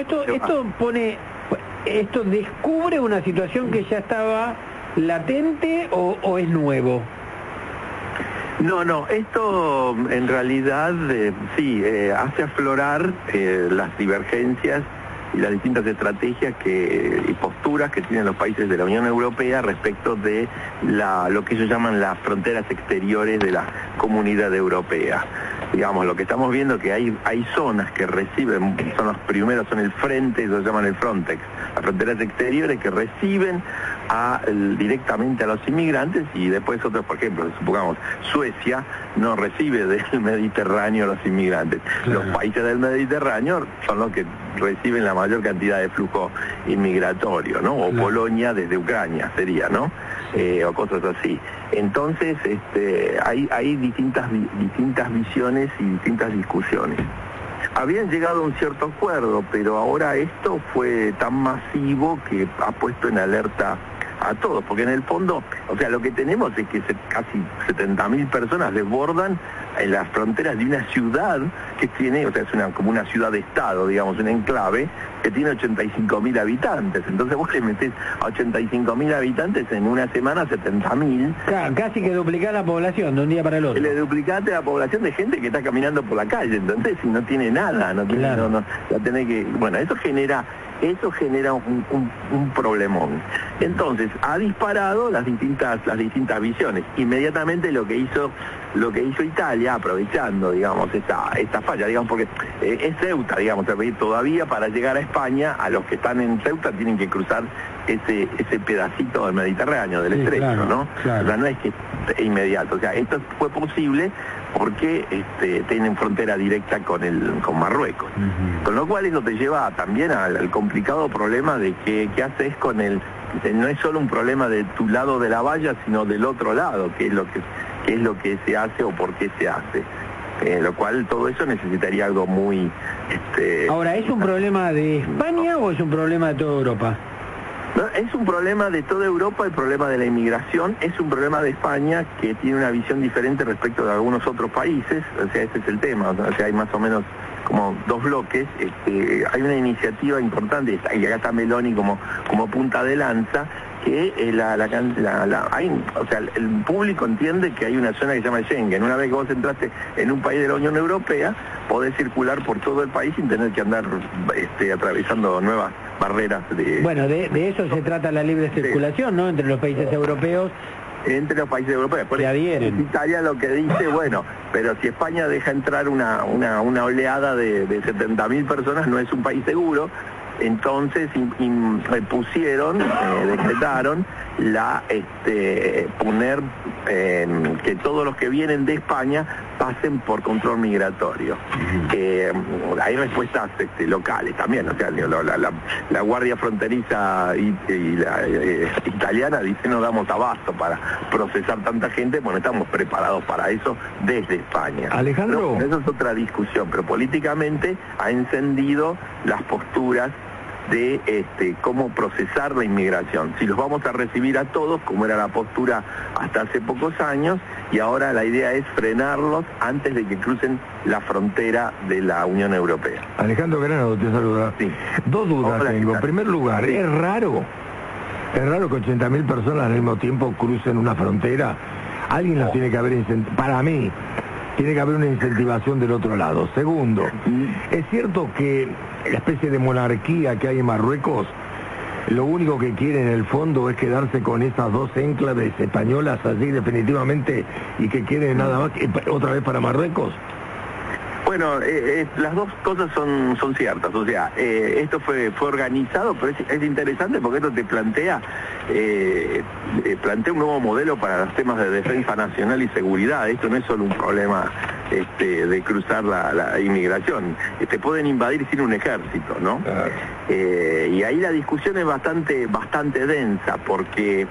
¿esto descubre una situación que ya estaba latente o es nuevo? No, esto en realidad hace aflorar las divergencias y las distintas estrategias y posturas que tienen los países de la Unión Europea respecto de lo que ellos llaman las fronteras exteriores de la Comunidad Europea. Digamos, lo que estamos viendo que hay zonas que reciben, son los primeros, son el frente, ellos llaman el Frontex, las fronteras exteriores que reciben directamente a los inmigrantes, y después otros, por ejemplo, supongamos, Suecia no recibe del Mediterráneo a los inmigrantes. Los países del Mediterráneo son los que reciben la mayor cantidad de flujo inmigratorio, ¿no? O Polonia desde Ucrania sería, ¿no? O cosas así. Entonces, hay distintas visiones y distintas discusiones. Habían llegado a un cierto acuerdo, pero ahora esto fue tan masivo que ha puesto en alerta a todos, porque en el fondo, o sea, lo que tenemos es que casi 70.000 personas desbordan en las fronteras de una ciudad que tiene, o sea, es como una ciudad de estado, digamos, un enclave que tiene 85.000 habitantes. Entonces vos le metés a 85.000 habitantes en una semana 70.000. Claro, casi que duplicás la población de un día para el otro. Le duplicaste la población de gente que está caminando por la calle, entonces, si no tiene nada, no tiene, claro. la tenés que, bueno, eso genera un problemón. Entonces, ha disparado las distintas visiones. Inmediatamente lo que hizo Italia, aprovechando, digamos, esta falla, digamos, porque es Ceuta, digamos, todavía para llegar a España, a los que están en Ceuta tienen que cruzar ese pedacito del Mediterráneo, del estrecho, claro, ¿no? Claro. O sea, no es que es inmediato. O sea, esto fue posible porque tienen frontera directa con Marruecos. Uh-huh. Con lo cual eso te lleva también al complicado problema de qué haces con no es solo un problema de tu lado de la valla, sino del otro lado, qué es lo que se hace o por qué se hace. Lo cual todo eso necesitaría algo muy... Ahora, ¿es un problema de España o es un problema de toda Europa? No, es un problema de toda Europa, el problema de la inmigración, es un problema de España que tiene una visión diferente respecto de algunos otros países, o sea, ese es el tema, o sea, hay más o menos como dos bloques, hay una iniciativa importante, y acá está Meloni como punta de lanza, que o sea, el público entiende que hay una zona que se llama Schengen. Una vez que vos entraste en un país de la Unión Europea, podés circular por todo el país sin tener que andar atravesando nuevas barreras. Bueno, de eso se trata la libre circulación, sí, ¿no? Entre los países europeos. Entre los países europeos. Por adhieren. Italia lo que dice, bueno, pero si España deja entrar una oleada de 70.000 personas, no es un país seguro. Entonces decretaron poner que todos los que vienen de España pasen por control migratorio. Hay respuestas locales también, o sea, la Guardia Fronteriza y la italiana dice no damos abasto para procesar tanta gente, bueno, estamos preparados para eso desde España. Alejandro. Eso es otra discusión, pero políticamente ha encendido las posturas de cómo procesar la inmigración. Si los vamos a recibir a todos, como era la postura hasta hace pocos años, y ahora la idea es frenarlos antes de que crucen la frontera de la Unión Europea. Alejandro Granado te saluda. Sí. Dos dudas tengo. En primer lugar, sí. ¿Es raro que 80.000 personas al mismo tiempo crucen una frontera? Alguien los tiene que haber incentivado. Para mí, tiene que haber una incentivación del otro lado. Segundo, es cierto que la especie de monarquía que hay en Marruecos, lo único que quiere en el fondo es quedarse con esas dos enclaves españolas allí definitivamente, y que quiere nada más otra vez para Marruecos. Bueno, las dos cosas son ciertas, o sea, esto fue organizado, pero es interesante porque esto te plantea un nuevo modelo para los temas de defensa nacional y seguridad. Esto no es solo un problema de cruzar la inmigración, pueden invadir sin un ejército, ¿no? Y ahí la discusión es bastante densa, porque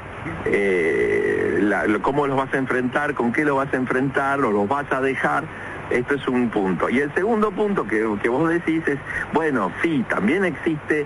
cómo los vas a enfrentar, con qué los vas a enfrentar, o los vas a dejar. Esto es un punto. Y el segundo punto que vos decís es, bueno, sí, también existe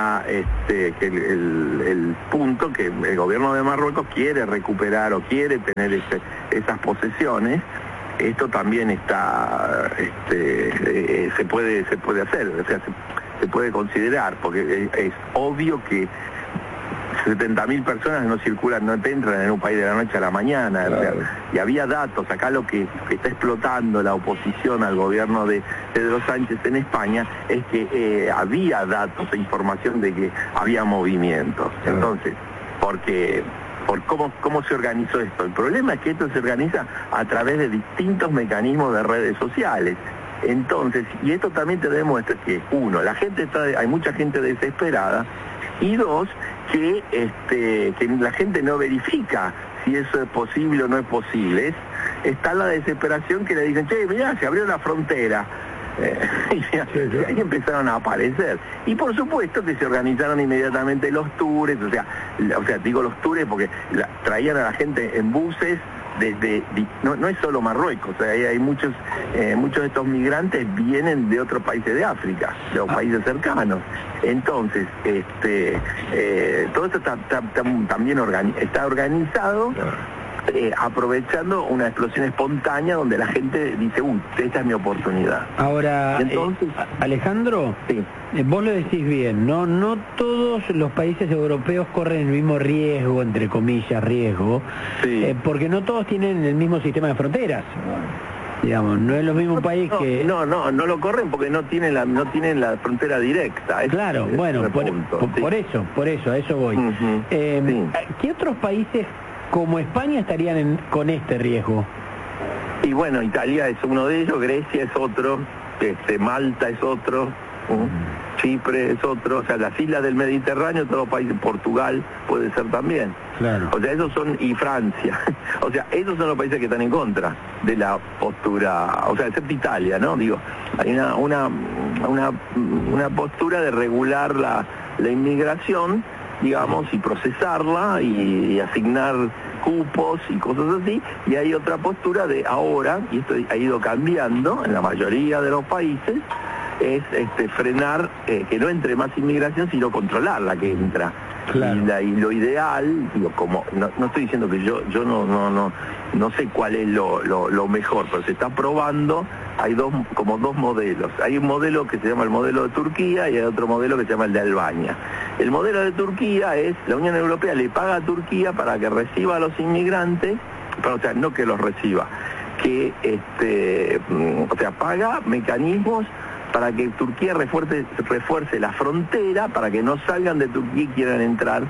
el punto que el gobierno de Marruecos quiere recuperar o quiere tener esas posesiones. Esto también está, se puede hacer, o sea, se puede considerar, porque es obvio que 70.000 personas no circulan, no te entran en un país de la noche a la mañana. Claro. O sea, y había datos, acá lo que está explotando la oposición al gobierno de Pedro Sánchez en España es que había datos e información de que había movimientos. Claro. Entonces, por cómo se organizó esto. El problema es que esto se organiza a través de distintos mecanismos de redes sociales. Entonces, y esto también te demuestra que, uno, hay mucha gente desesperada, y dos, que la gente no verifica si eso es posible o no es posible. Está la desesperación que le dicen, che, mirá, se abrió la frontera. Y ahí empezaron a aparecer. Y por supuesto que se organizaron inmediatamente los tours, o sea digo los tours porque traían a la gente en buses no es solo Marruecos, hay muchos de estos migrantes vienen de otros países de África, de los países cercanos. Entonces, todo esto también está organizado, aprovechando una explosión espontánea donde la gente dice, esta es mi oportunidad. Ahora, entonces, Alejandro, sí. Vos lo decís bien, no todos los países europeos corren el mismo riesgo, entre comillas, sí. Porque no todos tienen el mismo sistema de fronteras. Digamos, no es lo mismo país que... No lo corren porque no tienen la frontera directa. Claro, bueno, por eso, a eso voy. Sí. ¿Qué otros países como España estarían con este riesgo? Y bueno, Italia es uno de ellos, Grecia es otro, Malta es otro, Chipre es otro, o sea, las islas del Mediterráneo, todos los países, Portugal puede ser también. Claro. O sea, y Francia. O sea, esos son los países que están en contra de la postura, o sea, excepto Italia, ¿no? Digo, hay una postura de regular la inmigración, digamos, y procesarla y asignar cupos y cosas así, y hay otra postura de ahora, y esto ha ido cambiando en la mayoría de los países, es frenar que no entre más inmigración, sino controlar la que entra. Claro. Y lo ideal, digo, como no estoy diciendo que yo no sé cuál es lo mejor, pero se está probando. Hay dos modelos. Hay un modelo que se llama el modelo de Turquía y hay otro modelo que se llama el de Albania. El modelo de Turquía es, la Unión Europea le paga a Turquía para que reciba a los inmigrantes, pero, o sea, no que los reciba, que paga mecanismos para que Turquía refuerce la frontera, para que no salgan de Turquía y quieran entrar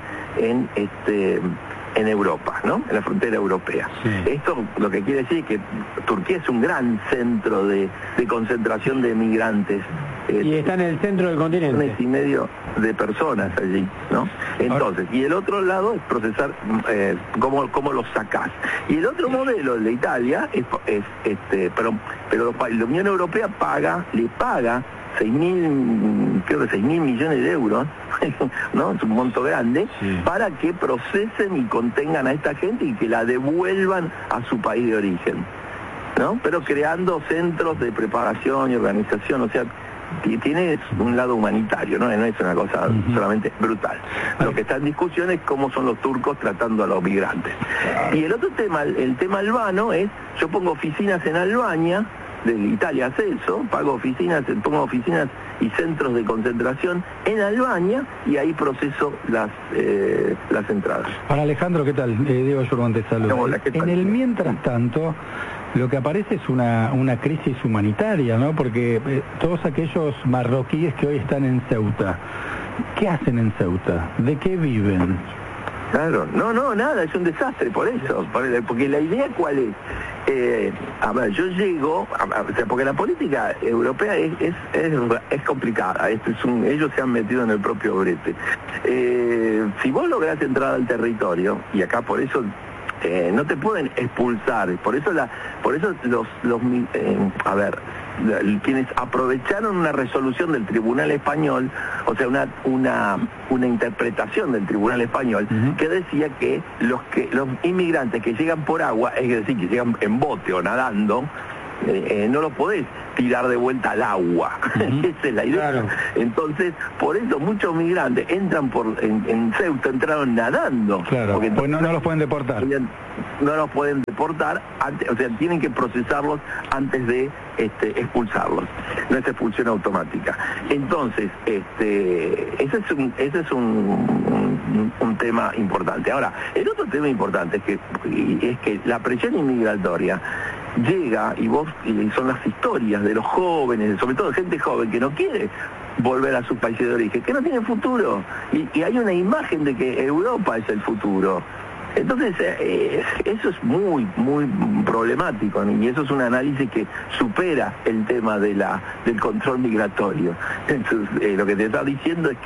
en Europa, ¿no? En la frontera europea. Sí. Esto lo que quiere decir es que Turquía es un gran centro de concentración de migrantes. Y está en el centro del continente. 1,5 millones de personas allí, ¿no? Entonces, y el otro lado es procesar cómo los sacás. Y el otro modelo, el de Italia, pero la Unión Europea le paga 6.000 millones de euros, ¿no? Es un monto grande, sí, para que procesen y contengan a esta gente y que la devuelvan a su país de origen, ¿no? Pero creando centros de preparación y organización, o sea, tiene un lado humanitario, no es una cosa solamente brutal. Lo que está en discusión es cómo son los turcos tratando a los migrantes. Y el otro tema, el tema albano, es, yo pongo oficinas en Albania, de Italia hace eso, pongo oficinas y centros de concentración en Albania y ahí proceso las entradas. Para Alejandro, ¿qué tal? Diego Yurman te saluda. Hola, ¿qué tal? En el mientras tanto, lo que aparece es una crisis humanitaria, ¿no? Porque todos aquellos marroquíes que hoy están en Ceuta, ¿qué hacen en Ceuta? ¿De qué viven? Claro, nada, es un desastre por eso, porque la idea ¿cuál es? A ver, yo llego, o sea, porque la política europea es complicada, ellos se han metido en el propio brete. Si vos lográs entrar al territorio, y acá por eso no te pueden expulsar, por eso quienes aprovecharon una resolución del Tribunal Español, o sea, una interpretación del Tribunal Español, que decía que los inmigrantes que llegan por agua, es decir, que llegan en bote o nadando, no los podés tirar de vuelta al agua. Esa es la idea. Claro. Entonces, por eso muchos migrantes entran en Ceuta, entraron nadando. Claro, porque pues no los pueden deportar. No los pueden deportar, o sea, tienen que procesarlos antes de expulsarlos. No es expulsión automática. Entonces, ese es un tema importante. Ahora, el otro tema importante es que la presión inmigratoria llega, y son las historias de los jóvenes, sobre todo gente joven que no quiere volver a sus países de origen, que no tienen futuro, y hay una imagen de que Europa es el futuro. Entonces, eso es muy, muy problemático, y eso es un análisis que supera el tema del control migratorio. Entonces, lo que te está diciendo es que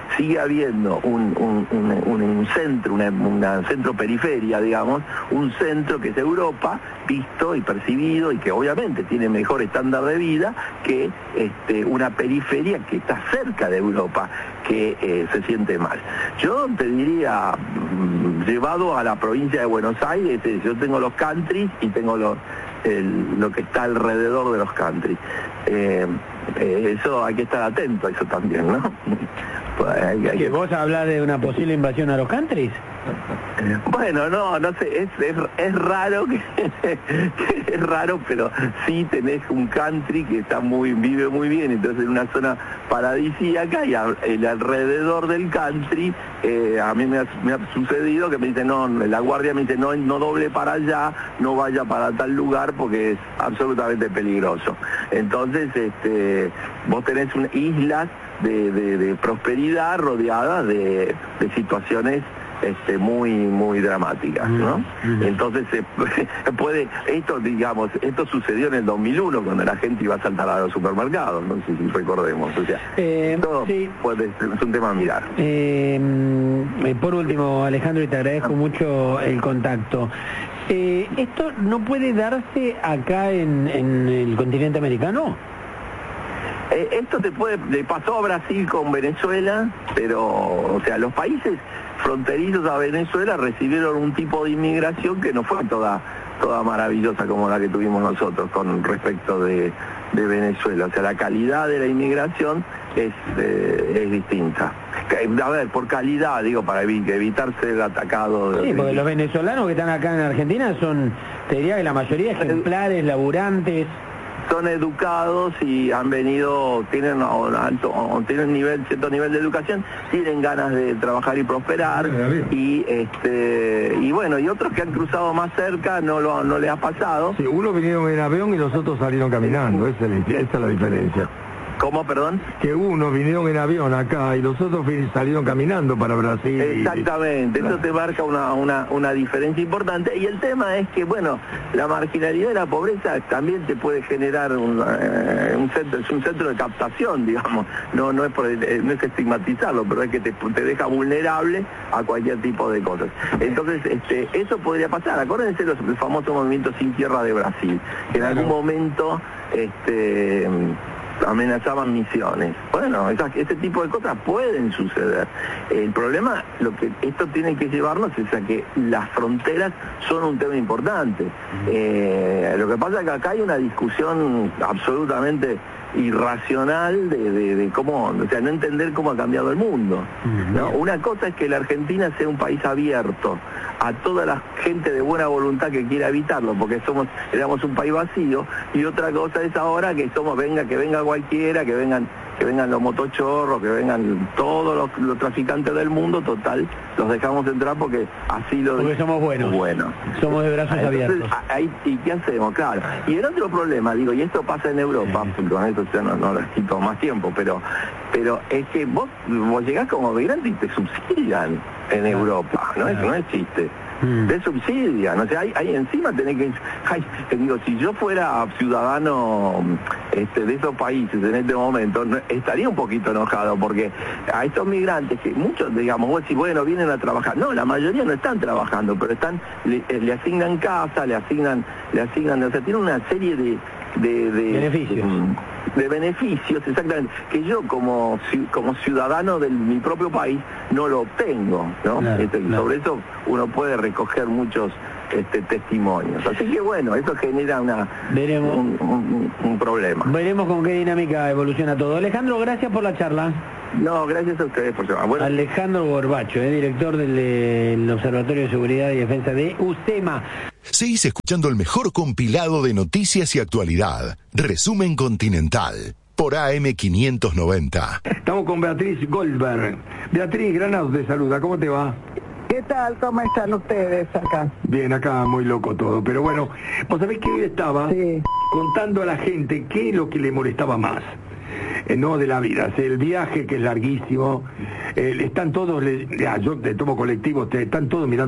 sigue habiendo un centro, una centro-periferia, digamos, un centro que es Europa, visto y percibido y que obviamente tiene mejor estándar de vida que una periferia que está cerca de Europa, que se siente mal. Yo te diría, llevado a la provincia de Buenos Aires, yo tengo los countries y tengo lo que está alrededor de los countries. Eso hay que estar atento a eso también, ¿no? ¿Que vos hablás de una posible invasión a los countries? Bueno, no sé, es raro es raro, pero sí tenés un country que vive muy bien, entonces en una zona paradisíaca, y el alrededor del country, a mí me ha sucedido que me dicen, no, la guardia me dice, no doble para allá, no vaya para tal lugar porque es absolutamente peligroso. Entonces, vos tenés islas de prosperidad rodeadas de situaciones muy dramáticas, ¿no? Entonces esto sucedió en el 2001 cuando la gente iba a saltar a los supermercados, no sé si recordemos, o sea, todo sí. Es un tema a mirar. Por último, Alejandro, y te agradezco mucho el contacto. ¿Esto no puede darse acá en el continente americano? Esto le pasó a Brasil con Venezuela, pero, o sea, los países fronterizos a Venezuela recibieron un tipo de inmigración que no fue toda maravillosa como la que tuvimos nosotros con respecto de Venezuela. O sea, la calidad de la inmigración es distinta. A ver, por calidad, digo, para evitar ser atacado. Sí, porque los venezolanos que están acá en Argentina son, te diría que la mayoría ejemplares, laburantes. Son educados y han venido, tienen cierto nivel de educación, tienen ganas de trabajar y prosperar, y bueno, y otros que han cruzado más cerca no les ha pasado. Sí, unos vinieron en avión y los otros salieron caminando, esa es la diferencia. ¿Cómo, perdón? Que unos vinieron en avión acá y los otros salieron caminando para Brasil. Exactamente, eso te marca una diferencia importante. Y el tema es que, bueno, la marginalidad y la pobreza también te puede generar un centro de captación, digamos. No es estigmatizarlo, pero es que te deja vulnerable a cualquier tipo de cosas. Entonces, eso podría pasar. Acuérdense del famoso movimiento Sin Tierra de Brasil, que en algún momento amenazaban misiones. Bueno, ese tipo de cosas pueden suceder. El problema, lo que esto tiene que llevarnos es a que las fronteras son un tema importante. Lo que pasa es que acá hay una discusión absolutamente irracional de cómo, o sea, no entender cómo ha cambiado el mundo, ¿no? Una cosa es que la Argentina sea un país abierto a toda la gente de buena voluntad que quiera evitarlo, porque éramos un país vacío, y otra cosa es ahora que que venga cualquiera, que vengan los motochorros, que vengan todos los traficantes del mundo, total, los dejamos entrar porque porque somos buenos. Somos de brazos abiertos. ¿Y qué hacemos? Claro. Y el otro problema, digo, y esto pasa en Europa, con esto ya no les quito más tiempo, pero es que vos llegás como migrante y te subsidian en Europa, ¿no? Eso no existe. Te subsidian, o sea, hay encima tenés que, digo, si yo fuera ciudadano de esos países en este momento, estaría un poquito enojado, porque a estos migrantes que muchos, digamos, vos decís, bueno, vienen a trabajar, no, la mayoría no están trabajando, pero le asignan casa, le asignan, o sea, tienen una serie de beneficios. De beneficios, exactamente, que yo como ciudadano de mi propio país no lo obtengo, ¿no? Claro. Sobre eso uno puede recoger muchos testimonios. Así que bueno, eso genera un problema. Veremos con qué dinámica evoluciona todo. Alejandro, gracias por la charla. No, gracias a ustedes por llamar. Bueno. Alejandro Gorbacho, director del Observatorio de Seguridad y Defensa de UCEMA. Seguís escuchando el mejor compilado de noticias y actualidad. Resumen Continental, por AM590. Estamos con Beatriz Goldberg. Beatriz, Granados te saluda, ¿cómo te va? ¿Qué tal? ¿Cómo están ustedes acá? Bien, acá muy loco todo, pero bueno, vos sabés que hoy estaba contando a la gente qué es lo que le molestaba más. No de la vida, el viaje que es larguísimo, están todos, yo te tomo colectivo, están todos mirando